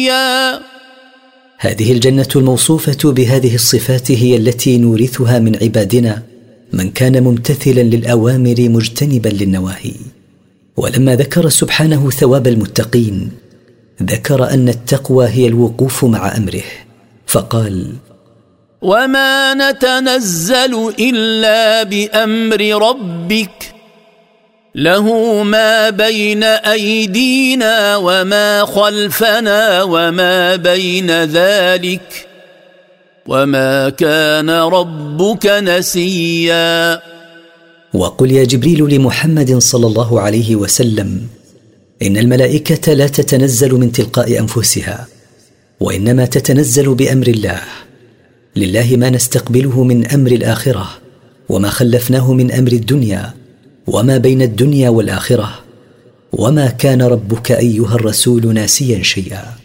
هذه الجنة الموصوفة بهذه الصفات هي التي نورثها من عبادنا من كان ممتثلا للأوامر مجتنبا للنواهي. ولما ذكر سبحانه ثواب المتقين ذكر أن التقوى هي الوقوف مع أمره فقال: وما نتنزل إلا بأمر ربك له ما بين أيدينا وما خلفنا وما بين ذلك وما كان ربك نسيا. وقل يا جبريل لمحمد صلى الله عليه وسلم: إن الملائكة لا تتنزل من تلقاء أنفسها، وإنما تتنزل بأمر الله. لله ما نستقبله من أمر الآخرة وما خلفناه من أمر الدنيا وما بين الدنيا والآخرة، وما كان ربك أيها الرسول ناسيا شيئا.